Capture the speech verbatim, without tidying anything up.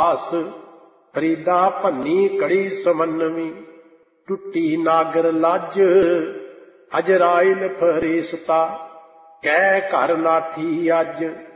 दास, फरीदा भन्नी कड़ी समन्नवी, टुटी नागर लाज, अजराइल फरिश्ता, कै घर नाठी अज।